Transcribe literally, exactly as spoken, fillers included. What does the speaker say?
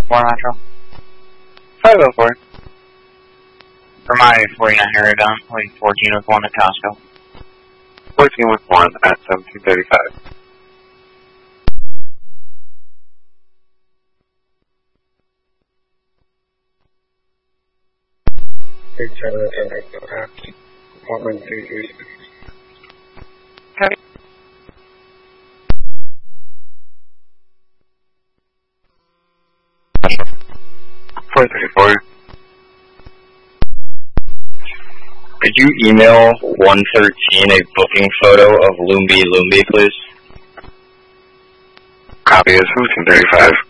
four Metro. five oh four. For my forty-nine area down, wait, fourteen with one at Costco. fourteen with one at seventeen thirty-five. Big Charlie at one three three six. Okay. four thirty-four. Could you email one thirteen a booking photo of Lumbi Lumbi, please? Copy is fourteen thirty-five.